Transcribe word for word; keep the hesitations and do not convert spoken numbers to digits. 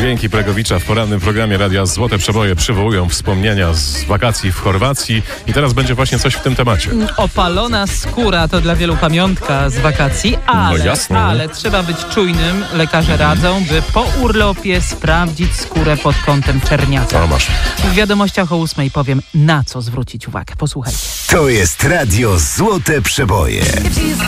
Dźwięki Bregowicza w porannym programie Radia Złote Przeboje przywołują wspomnienia z wakacji w Chorwacji i teraz będzie właśnie coś w tym temacie. Opalona skóra to dla wielu pamiątka z wakacji, ale, no jasne. ale trzeba być czujnym. Lekarze radzą, by po urlopie sprawdzić skórę pod kątem czerniaka. O, masz. W wiadomościach o ósmej powiem, na co zwrócić uwagę. Posłuchajcie. To jest Radio Złote Przeboje.